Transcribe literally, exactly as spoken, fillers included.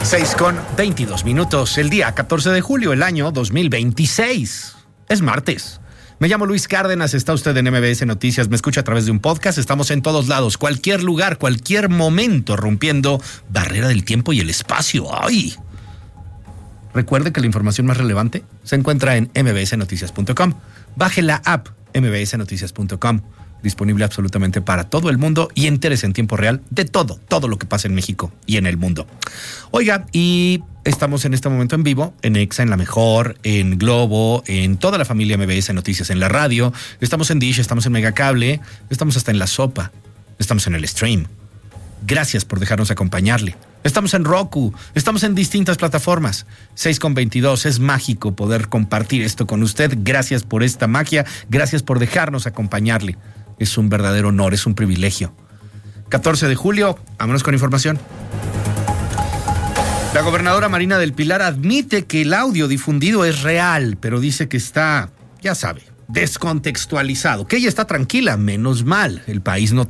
seis con veintidós minutos, el día catorce de julio, el año dos mil veintiséis. Es martes. Me llamo Luis Cárdenas, está usted en M B S Noticias, me escucha a través de un podcast, estamos en todos lados, cualquier lugar, cualquier momento, rompiendo barrera del tiempo y el espacio. ¡Ay! Recuerde que la información más relevante se encuentra en m b s noticias punto com. Baje la app m b s noticias punto com, disponible absolutamente para todo el mundo y entérese en tiempo real de todo, todo lo que pasa en México y en el mundo. Oiga, y estamos en este momento en vivo, en Exa, en La Mejor, en Globo, en toda la familia M B S Noticias, en la radio, estamos en Dish, estamos en Megacable, estamos hasta en La Sopa, estamos en el stream. Gracias por dejarnos acompañarle. Estamos en Roku, estamos en distintas plataformas. seis con veintidós, es mágico poder compartir esto con usted. Gracias por esta magia, gracias por dejarnos acompañarle. Es un verdadero honor, es un privilegio. catorce de julio, vámonos con información. La gobernadora Marina del Pilar admite que el audio difundido es real, pero dice que está, ya sabe, descontextualizado, que ella está tranquila, menos mal. El país no